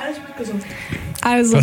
alles mitgesungen. Also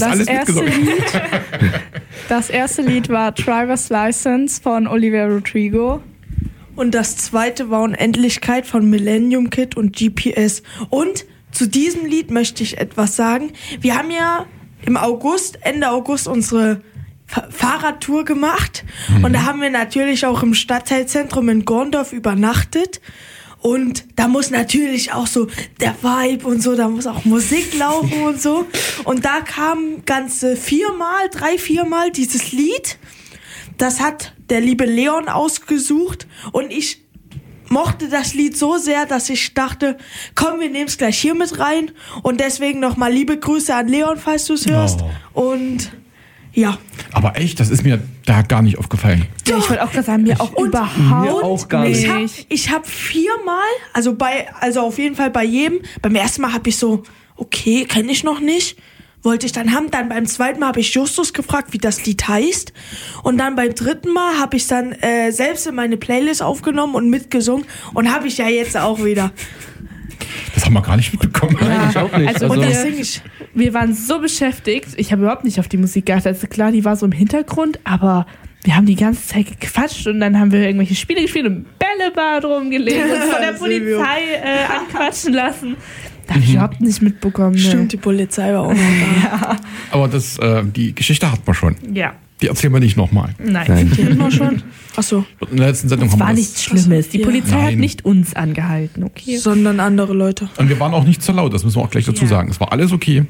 das erste Lied war Driver's License von Olivia Rodrigo. Und das zweite war Unendlichkeit von Millennium Kid und GPS. Und zu diesem Lied möchte ich etwas sagen. Wir haben ja im August, Ende August, unsere Fahrradtour gemacht. Und da haben wir natürlich auch im Stadtteilzentrum in Gorndorf übernachtet. Und da muss natürlich auch so der Vibe und so, da muss auch Musik laufen und so. Und da kam ganze 3-4 Mal dieses Lied. Das hat der liebe Leon ausgesucht und ich mochte das Lied so sehr, dass ich dachte, komm, wir nehmen es gleich hier mit rein. Und deswegen nochmal liebe Grüße an Leon, falls du es hörst. Und ja. Aber echt, das ist mir da gar nicht aufgefallen. Ja, ich wollte auch gerade sagen, mir auch gar nicht. Ich hab 4-mal, also auf jeden Fall bei jedem, beim ersten Mal habe ich so, okay, kenne ich noch nicht. Wollte ich dann haben. Dann beim zweiten Mal habe ich Justus gefragt, wie das Lied heißt. Und dann beim dritten Mal habe ich dann selbst in meine Playlist aufgenommen und mitgesungen. Und habe ich ja jetzt auch wieder. Das haben wir gar nicht mitbekommen. Nein, ich auch nicht. Also wir waren so beschäftigt. Ich habe überhaupt nicht auf die Musik geachtet. Also klar, die war so im Hintergrund, aber wir haben die ganze Zeit gequatscht und dann haben wir irgendwelche Spiele gespielt und Bällebad rumgelegt und von der Polizei anquatschen lassen. Da habe ich überhaupt nicht mitbekommen. Stimmt, die Polizei war auch noch da. Ja. Aber die Geschichte hat man schon. Ja. Die erzählen wir nicht nochmal. Nein. Die hatten wir schon. Achso. In der letzten Sendung Das haben wir war nichts Schlimmes. Die Polizei hat nicht uns angehalten, okay? Sondern andere Leute. Und wir waren auch nicht zu laut, das müssen wir auch gleich dazu sagen. Es war alles okay.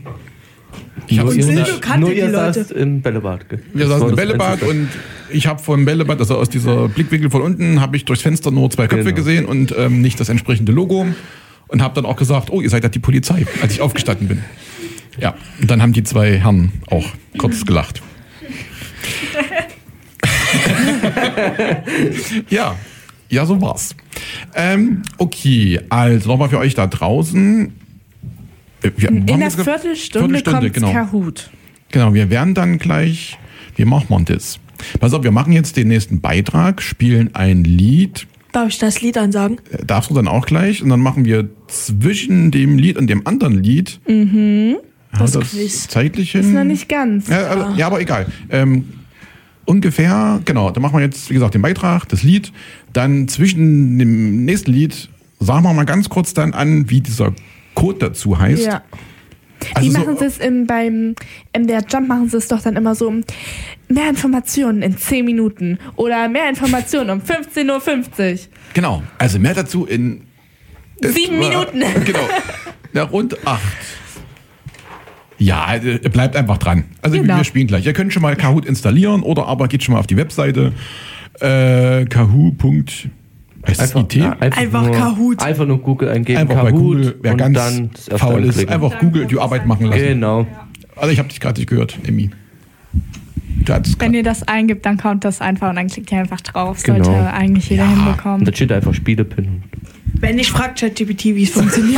Nur ihr saßt im Bällebad. Wir saßen im Bällebad und ich habe vom Bällebad, also aus dieser Blickwinkel von unten, habe ich durchs Fenster nur 2 Köpfe gesehen und nicht das entsprechende Logo. Und habe dann auch gesagt, oh, ihr seid ja die Polizei, als ich aufgestanden bin. Ja, und dann haben die 2 Herren auch kurz gelacht. Ja, so war's. Okay, also nochmal für euch da draußen. In der Viertelstunde kommt Kahoot. Genau, wir werden dann gleich, wie machen wir das? Pass auf, wir machen jetzt den nächsten Beitrag, spielen ein Lied. Darf ich das Lied ansagen? Darfst du dann auch gleich. Und dann machen wir zwischen dem Lied und dem anderen Lied. Das Quiz. Zeitlich hin. Ist noch nicht ganz. Ja, aber egal. Ungefähr, genau. Dann machen wir jetzt, wie gesagt, den Beitrag, das Lied. Dann zwischen dem nächsten Lied sagen wir mal ganz kurz dann an, wie dieser Code dazu heißt. Ja. Also die machen es beim MDR Jump machen sie es doch dann immer so, mehr Informationen in 10 Minuten oder mehr Informationen um 15:50 Uhr. Genau, also mehr dazu in 7 Minuten. Genau, ja, rund 8. Ja, bleibt einfach dran. Also wir spielen gleich. Ihr könnt schon mal Kahoot installieren oder aber geht schon mal auf die Webseite kahoot.it. Einfach Kahoot. Einfach nur Google eingeben. Einfach Kahoot, bei Google, wer und ganz dann faul ist, einfach Google die Arbeit machen lassen. Genau. Also ich habe dich gerade nicht gehört, Emmy. Wenn ihr das eingibt, dann kommt das einfach und dann klickt ihr einfach drauf. Genau. Sollte eigentlich jeder hinbekommen. Und da steht einfach Spielepin. Wenn nicht, fragt ChatGPT, wie es funktioniert.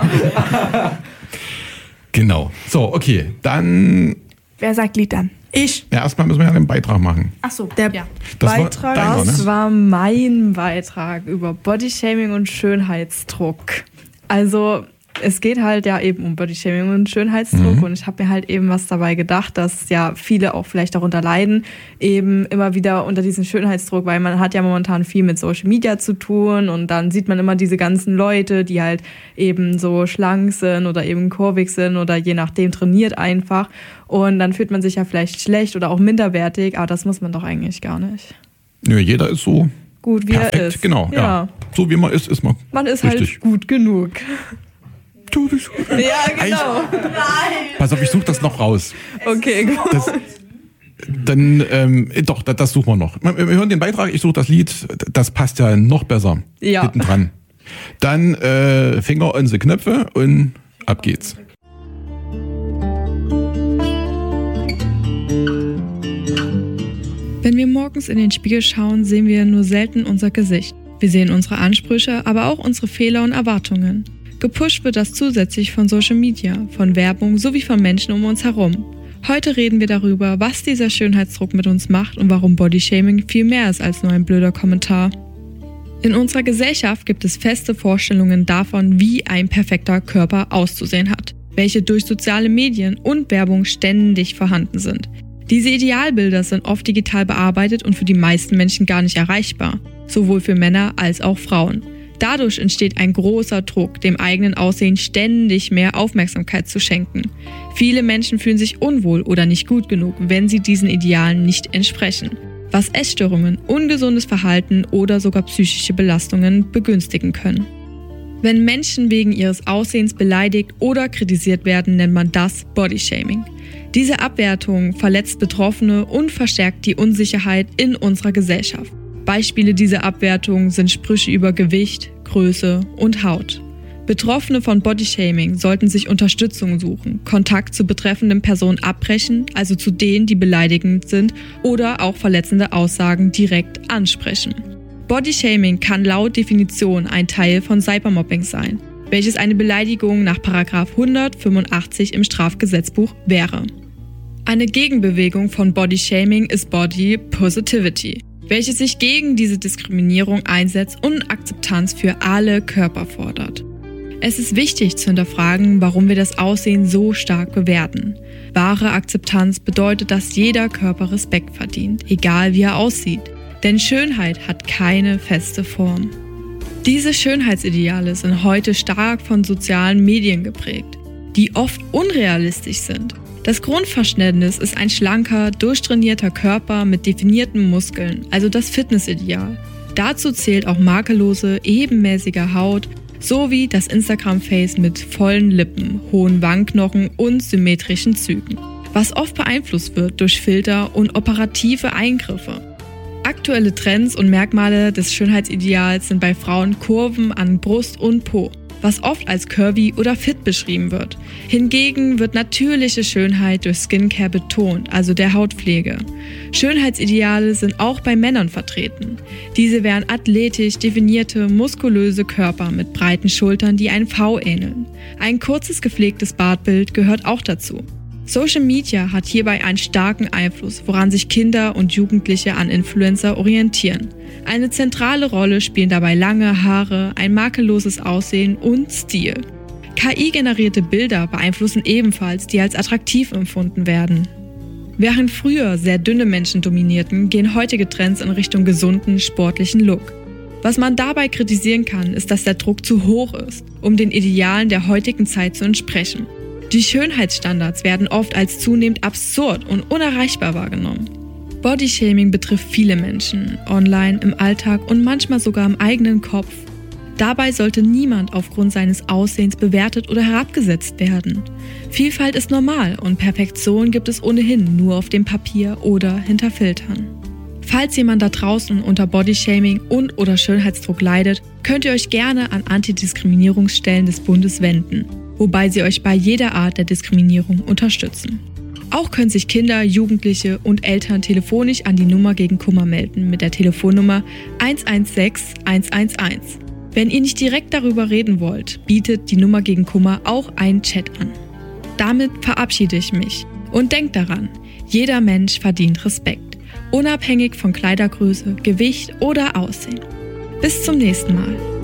Genau. So, okay. Dann. Wer sagt Lied dann? Ich. Ja, erstmal müssen wir ja einen Beitrag machen. Ach so, der Beitrag. Das war mein Beitrag über Bodyshaming und Schönheitsdruck. Also es geht halt ja eben um Bodyshaming und Schönheitsdruck und ich habe mir halt eben was dabei gedacht, dass ja viele auch vielleicht darunter leiden, eben immer wieder unter diesem Schönheitsdruck, weil man hat ja momentan viel mit Social Media zu tun und dann sieht man immer diese ganzen Leute, die halt eben so schlank sind oder eben kurvig sind oder je nachdem trainiert einfach und dann fühlt man sich ja vielleicht schlecht oder auch minderwertig, aber das muss man doch eigentlich gar nicht. Nö, jeder ist so gut, wie perfekt, er ist. Genau, ja. So wie man ist man. Man ist richtig. Halt gut genug. Du bist ja, genau. Nein. Pass auf, ich suche das noch raus. Okay, gut. Das suchen wir noch. Wir hören den Beitrag, ich suche das Lied, das passt ja noch besser hinten dran. Dann Finger an die Knöpfe und ab geht's. Wenn wir morgens in den Spiegel schauen, sehen wir nur selten unser Gesicht. Wir sehen unsere Ansprüche, aber auch unsere Fehler und Erwartungen. Gepusht wird das zusätzlich von Social Media, von Werbung sowie von Menschen um uns herum. Heute reden wir darüber, was dieser Schönheitsdruck mit uns macht und warum Bodyshaming viel mehr ist als nur ein blöder Kommentar. In unserer Gesellschaft gibt es feste Vorstellungen davon, wie ein perfekter Körper auszusehen hat. welche durch soziale Medien und Werbung ständig vorhanden sind. Diese Idealbilder sind oft digital bearbeitet und für die meisten Menschen gar nicht erreichbar, sowohl für Männer als auch Frauen. Dadurch entsteht ein großer Druck, dem eigenen Aussehen ständig mehr Aufmerksamkeit zu schenken. Viele Menschen fühlen sich unwohl oder nicht gut genug, wenn sie diesen Idealen nicht entsprechen, was Essstörungen, ungesundes Verhalten oder sogar psychische Belastungen begünstigen können. Wenn Menschen wegen ihres Aussehens beleidigt oder kritisiert werden, nennt man das Bodyshaming. Diese Abwertung verletzt Betroffene und verstärkt die Unsicherheit in unserer Gesellschaft. Beispiele dieser Abwertung sind Sprüche über Gewicht, Größe und Haut. Betroffene von Bodyshaming sollten sich Unterstützung suchen, Kontakt zu betreffenden Personen abbrechen, also zu denen, die beleidigend sind, oder auch verletzende Aussagen direkt ansprechen. Bodyshaming kann laut Definition ein Teil von Cybermobbing sein, welches eine Beleidigung nach § 185 im Strafgesetzbuch wäre. Eine Gegenbewegung von Bodyshaming ist Body Positivity, welches sich gegen diese Diskriminierung einsetzt und Akzeptanz für alle Körper fordert. Es ist wichtig zu hinterfragen, warum wir das Aussehen so stark bewerten. Wahre Akzeptanz bedeutet, dass jeder Körper Respekt verdient, egal wie er aussieht. Denn Schönheit hat keine feste Form. Diese Schönheitsideale sind heute stark von sozialen Medien geprägt, die oft unrealistisch sind. Das Grundverständnis ist ein schlanker, durchtrainierter Körper mit definierten Muskeln, also das Fitnessideal. Dazu zählt auch makellose, ebenmäßige Haut sowie das Instagram-Face mit vollen Lippen, hohen Wangenknochen und symmetrischen Zügen, was oft beeinflusst wird durch Filter und operative Eingriffe. Aktuelle Trends und Merkmale des Schönheitsideals sind bei Frauen Kurven an Brust und Po, was oft als curvy oder fit beschrieben wird. Hingegen wird natürliche Schönheit durch Skincare betont, also der Hautpflege. Schönheitsideale sind auch bei Männern vertreten. Diese wären athletisch definierte, muskulöse Körper mit breiten Schultern, die einem V ähneln. Ein kurzes gepflegtes Bartbild gehört auch dazu. Social Media hat hierbei einen starken Einfluss, woran sich Kinder und Jugendliche an Influencer orientieren. Eine zentrale Rolle spielen dabei lange Haare, ein makelloses Aussehen und Stil. KI-generierte Bilder beeinflussen ebenfalls, die als attraktiv empfunden werden. Während früher sehr dünne Menschen dominierten, gehen heutige Trends in Richtung gesunden, sportlichen Look. Was man dabei kritisieren kann, ist, dass der Druck zu hoch ist, um den Idealen der heutigen Zeit zu entsprechen. Die Schönheitsstandards werden oft als zunehmend absurd und unerreichbar wahrgenommen. Bodyshaming betrifft viele Menschen, online, im Alltag und manchmal sogar im eigenen Kopf. Dabei sollte niemand aufgrund seines Aussehens bewertet oder herabgesetzt werden. Vielfalt ist normal und Perfektion gibt es ohnehin nur auf dem Papier oder hinter Filtern. Falls jemand da draußen unter Bodyshaming und/oder Schönheitsdruck leidet, könnt ihr euch gerne an Antidiskriminierungsstellen des Bundes wenden, wobei sie euch bei jeder Art der Diskriminierung unterstützen. Auch können sich Kinder, Jugendliche und Eltern telefonisch an die Nummer gegen Kummer melden mit der Telefonnummer 116 111. Wenn ihr nicht direkt darüber reden wollt, bietet die Nummer gegen Kummer auch einen Chat an. Damit verabschiede ich mich und denkt daran, jeder Mensch verdient Respekt, unabhängig von Kleidergröße, Gewicht oder Aussehen. Bis zum nächsten Mal.